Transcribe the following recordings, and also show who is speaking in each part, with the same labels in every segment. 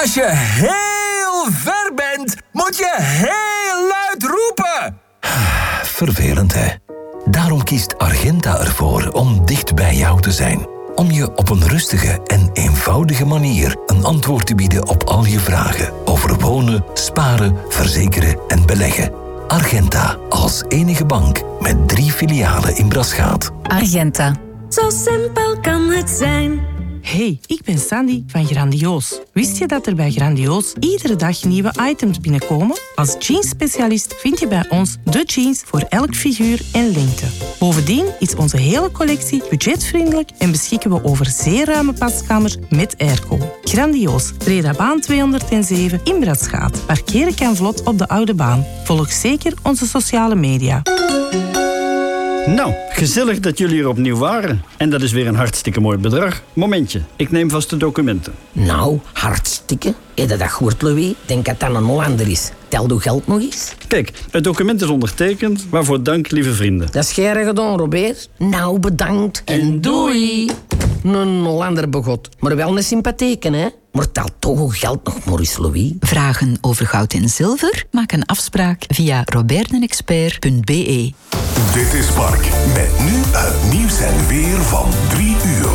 Speaker 1: Als je heel ver bent, moet je heel luid roepen.
Speaker 2: Vervelend, hè? Daarom kiest Argenta ervoor om dicht bij jou te zijn. Om je op een rustige en eenvoudige manier een antwoord te bieden op al je vragen over wonen, sparen, verzekeren en beleggen. Argenta, als enige bank met 3 filialen in Braschaat.
Speaker 3: Argenta.
Speaker 4: Zo simpel kan het zijn.
Speaker 5: Hey, ik ben Sandy van Grandioos. Wist je dat er bij Grandioos iedere dag nieuwe items binnenkomen? Als jeansspecialist vind je bij ons de jeans voor elk figuur en lengte. Bovendien is onze hele collectie budgetvriendelijk en beschikken we over zeer ruime paskamers met airco. Grandioos, Bredabaan 207 in Bradschaat. Parkeren kan vlot op de Oude Baan. Volg zeker onze sociale media.
Speaker 6: Nou, gezellig dat jullie er opnieuw waren. En dat is weer een hartstikke mooi bedrag. Momentje, ik neem vast de documenten.
Speaker 7: Nou, hartstikke. Heb je dat gehoord, Louis? Denk dat dat een Hollander is. Tel uw geld nog eens.
Speaker 6: Kijk, het document is ondertekend. Waarvoor dank, lieve vrienden.
Speaker 7: Dat is jij gedaan, Robert. Nou, bedankt. En doei. Een Hollander begot. Maar wel een sympathieke, hè? Maar tel toch uw geld nog, Maurice Louis.
Speaker 3: Vragen over goud en zilver? Maak een afspraak via robertenexpert.be.
Speaker 8: Dit is Mark, met nu het nieuws en weer van 3 uur.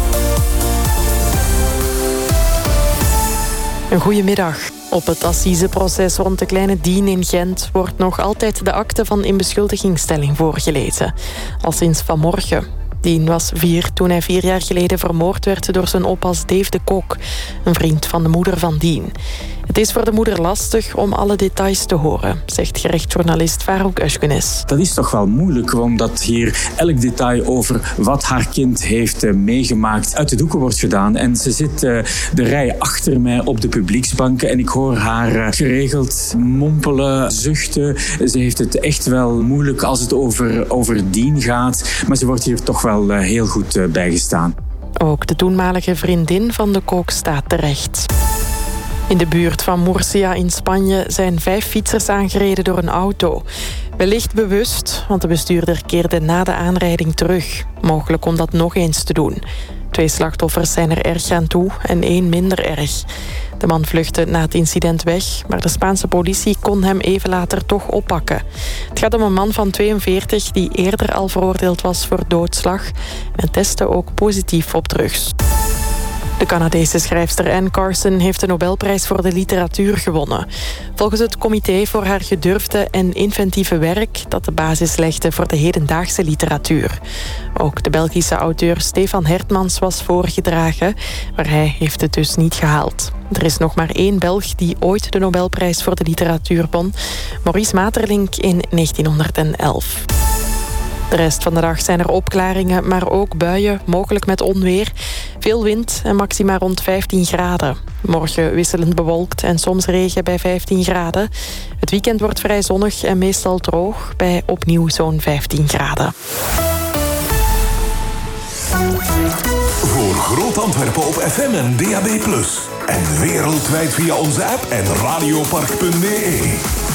Speaker 9: Een goedemiddag. Op het assiseproces rond de kleine Dien in Gent wordt nog altijd de akte van inbeschuldigingsstelling voorgelezen. Al sinds vanmorgen. Dien was 4 toen hij 4 jaar geleden vermoord werd door zijn oppas Dave de Kok, een vriend van de moeder van Dien. Het is voor de moeder lastig om alle details te horen, zegt gerechtsjournalist Farouk Özgunes.
Speaker 10: Dat is toch wel moeilijk, omdat hier elk detail over wat haar kind heeft meegemaakt uit de doeken wordt gedaan. En ze zit de rij achter mij op de publieksbanken en ik hoor haar geregeld mompelen, zuchten. Ze heeft het echt wel moeilijk als het over Dien gaat, maar ze wordt hier toch wel heel goed bijgestaan.
Speaker 9: Ook de toenmalige vriendin van de Kok staat terecht. In de buurt van Murcia in Spanje zijn 5 fietsers aangereden door een auto. Wellicht bewust, want de bestuurder keerde na de aanrijding terug. Mogelijk om dat nog eens te doen. 2 slachtoffers zijn er erg aan toe en 1 minder erg. De man vluchtte na het incident weg, maar de Spaanse politie kon hem even later toch oppakken. Het gaat om een man van 42 die eerder al veroordeeld was voor doodslag en testte ook positief op drugs. De Canadese schrijfster Anne Carson heeft de Nobelprijs voor de literatuur gewonnen. Volgens het comité voor haar gedurfde en inventieve werk dat de basis legde voor de hedendaagse literatuur. Ook de Belgische auteur Stefan Hertmans was voorgedragen, maar hij heeft het dus niet gehaald. Er is nog maar 1 Belg die ooit de Nobelprijs voor de literatuur won, Maurice Maeterlinck in 1911. De rest van de dag zijn er opklaringen, maar ook buien, mogelijk met onweer. Veel wind en maxima rond 15 graden. Morgen wisselend bewolkt en soms regen bij 15 graden. Het weekend wordt vrij zonnig en meestal droog bij opnieuw zo'n 15 graden.
Speaker 8: Voor Groot Antwerpen op FM en DAB+. En wereldwijd via onze app en radiopark.be.